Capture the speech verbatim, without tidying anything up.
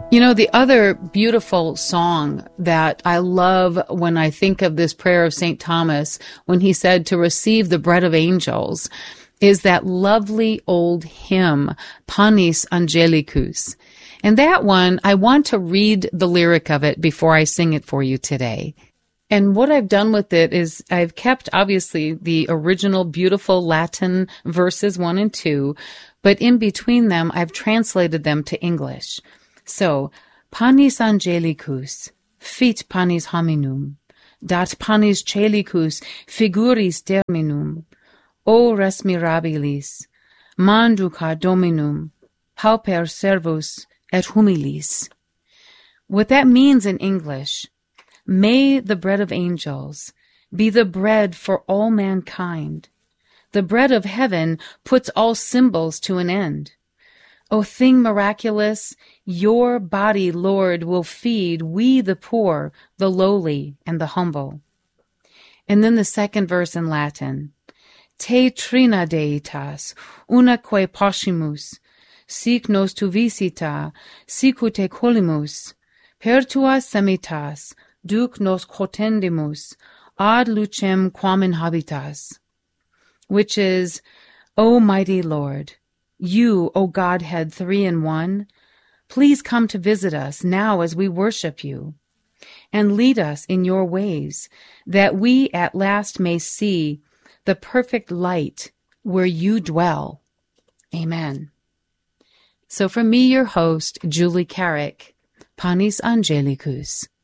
You know, the other beautiful song that I love when I think of this prayer of Saint Thomas, when he said to receive the bread of angels, is that lovely old hymn, Panis Angelicus. And that one, I want to read the lyric of it before I sing it for you today. And what I've done with it is I've kept, obviously, the original beautiful Latin verses one and two, but in between them, I've translated them to English. So, Panis Angelicus, fit panis hominum, dat panis celicus figuris terminum, o res mirabilis, manduca dominum, pauper servus et humilis. What that means in English, may the bread of angels be the bread for all mankind. The bread of heaven puts all symbols to an end. O thing miraculous, your body, Lord, will feed we the poor, the lowly, and the humble. And then the second verse in Latin. Te trina deitas, unaque poscimus, sic nos tu visita, sicut te colimus, per tua semitas, duc nos quotendimus, ad lucem quam inhabitas. Which is, O mighty Lord, you, O Godhead, three in one, please come to visit us now as we worship you, and lead us in your ways, that we at last may see the perfect light where you dwell. Amen. So from me, your host, Julie Carrick, Panis Angelicus.